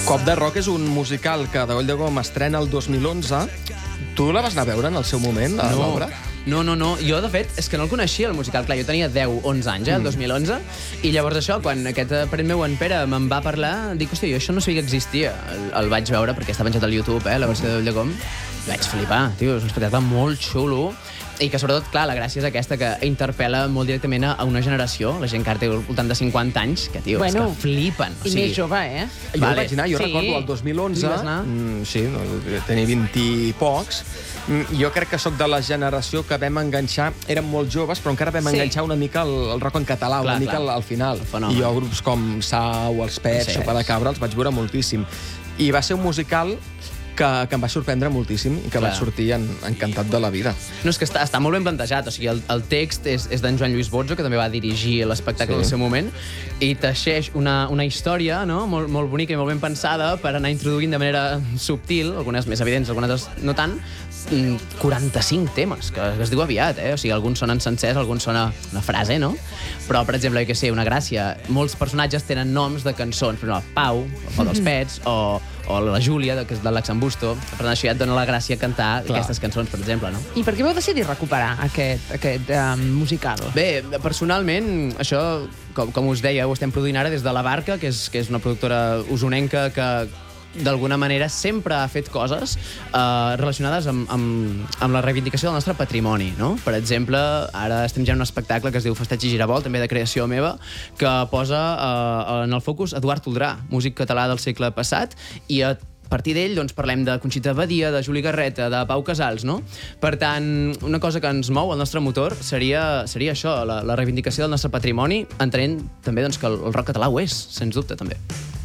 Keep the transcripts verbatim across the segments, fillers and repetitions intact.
Cop de Rock és un musical que Degoll de Gom estrena el dos mil onze. Tu la vas anar a veure en el seu moment, No. l'obra? No, no, no. Jo, de fet, és que no el coneixia, el musical. Clar, jo tenia deu, onze anys, eh, el dos mil onze, i llavors això, quan aquest parent meu, en Pere, me'n va parlar, dic, hòstia, jo això no sabia que existia. El, el vaig veure, perquè està penjat al YouTube, eh, la versió de Degoll de Gom. Vaig flipar, tio, és un espectacle molt xulo, i que, sobretot, clar, la gràcia és aquesta, que interpel·la molt directament a una generació, la gent que ara té al voltant de cinquanta anys, que, tio, Bueno, és que flipen. I més jove, eh? Jo Vale. vaig anar, jo Sí. recordo el dos mil onze, Tu hi vas anar? mm, sí, no, tenia vint i pocs, mm, jo crec que sóc de la generació que vam enganxar, érem molt joves, però encara vam Sí. enganxar una mica el, el rock en català, Clar, una mica clar. al, al final. El fenomen. I jo grups com Sau, Els Pets, Sí. Sopa de Cabra, els vaig veure moltíssim. I va ser un musical que, que em va sorprendre moltíssim i que Clar. vaig sortir en, encantat de la vida. No, és que està, està molt ben plantejat. O sigui, el, el text és, és d'en Joan Lluís Bozzo, que també va dirigir l'espectacle Sí. al seu moment, i teixeix una, una història, no?, molt, molt bonica i molt ben pensada per anar introduint de manera subtil, algunes més evidents, algunes no tant, mm, quaranta-cinc temes, que, que es diu aviat, eh? O sigui, alguns sonen sencers, alguns sona una frase, no? Però, per exemple, jo què sé, una gràcia, molts personatges tenen noms de cançons, per exemple, Pau, o dels Pets, o, o la Júlia, de, que és de l'Axambusto. Per tant, això ja et dona la gràcia cantar Clar. aquestes cançons, per exemple, no? I per què vau decidir recuperar aquest, aquest um, musical? Bé, personalment, això, com, com us deia, ho estem produint ara des de La Barca, que és, que és una productora usonenca que d'alguna manera sempre ha fet coses eh, relacionades amb, amb, amb la reivindicació del nostre patrimoni, no? Per exemple, ara estem ja en un espectacle que es diu Festeig i Giravolt, també de creació meva, que posa eh, en el focus Eduard Toldrà, músic català del segle passat, i a a partir d'ell doncs, parlem de Conxita Badia, de Juli Garreta, de Pau Casals, no? Per tant, una cosa que ens mou, el nostre motor, seria, seria això, la, la reivindicació del nostre patrimoni, entenent també doncs, que el, el rock català ho és, sens dubte, també.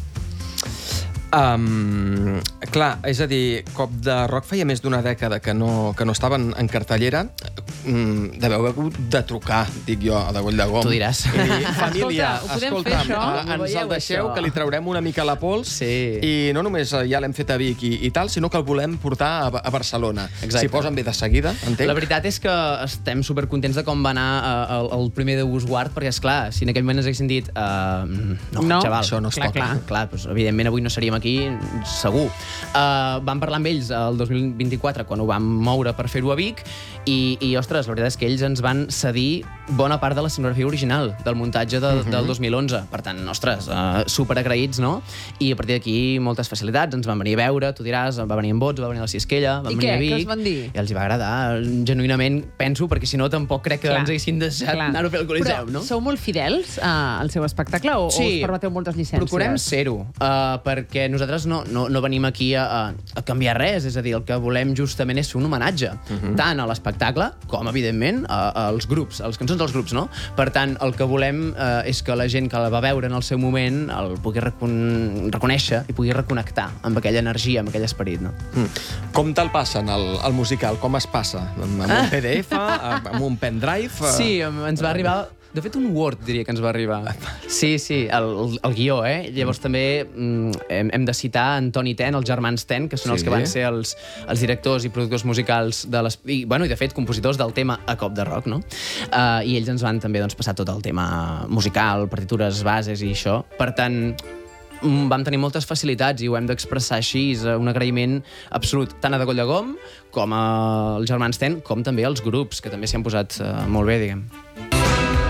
Um, clar, és a dir, Cop de Rock feia més d'una dècada que no, que no estaven en cartellera. Mm, deveu hagut de trucar, dic jo, a Degoll de Gom. Tu diràs. I dir, família, Escolta, ho podem escolta'm, fer, això? eh, Ho ens veieu, el deixeu, això? que li traurem una mica la pols, Sí. i no només eh, ja l'hem fet a Vic i, i tal, sinó que el volem portar a, a Barcelona. Exacte. S'hi posen bé de seguida, entenc? La veritat és que estem supercontents de com va anar eh, el, el primer de Usguard, perquè, esclar, si en aquell moment ens haguessin dit uh, no, No, xaval, això no es clar, toca. clar. clar, doncs, evidentment avui no seríem aquí, segur. Uh, vam parlar amb ells el dos mil vint-i-quatre, quan ho vam moure per fer-ho a Vic, i, i, ostres, la veritat és que ells ens van cedir bona part de la escenografia original del muntatge de, uh -huh. del dos mil onze. Per tant, ostres, uh, superagraïts, no? I a partir d'aquí moltes facilitats, ens van venir a veure, tu diràs, va venir en Bots, va venir a la Sisquella, van I venir què? a Vic. Què us van dir? I els hi va agradar, genuïnament, penso, perquè si no tampoc crec que Clar, ens haguessin deixat clar. anar a fer el Coliseu, Però no? sou molt fidels uh, al seu espectacle o, Sí. o us permeteu moltes llicències? Procurem ser-ho, uh, perquè nosaltres no, no, no venim aquí a, a, a canviar res, és a dir, el que volem justament és fer un homenatge, uh -huh. tant a l'espectacle com, evidentment, a, als grups, a les cançons dels grups, no? Per tant, el que volem uh, és que la gent que la va veure en el seu moment el pugui recon reconèixer i pugui reconnectar amb aquella energia, amb aquell esperit, no? Mm. Com te'l passen, el, el musical? Com es passa? Amb, amb un P D F? Amb un pendrive? Sí, em- ens va arribar... De fet, un Word, diria que ens va arribar. Sí, sí, el, el guió, eh? Llavors també mm, hem, hem de citar en Toni Ten, els germans Ten, que són Sí. els que van ser els, els directors i productors musicals de les... I, bueno, i de fet, compositors del tema A Cop de Rock, no? Uh, I ells ens van també doncs, passar tot el tema musical, partitures, bases i això. Per tant, mm, vam tenir moltes facilitats i ho hem d'expressar així, és un agraïment absolut, tant a Degoll de Gom com als germans Ten, com també als grups, que també s'hi han posat uh, molt bé, diguem.